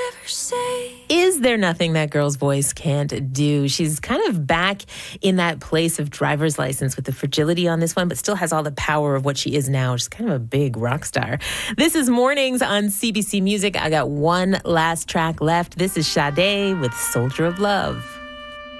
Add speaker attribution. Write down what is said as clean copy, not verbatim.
Speaker 1: Is there nothing that girl's voice can't do? She's kind of back in that place of driver's license with the fragility on this one, but still has all the power of what she is now. She's kind of a big rock star. This is Mornings on CBC Music. I got one last track left. This is Sade with Soldier of Love.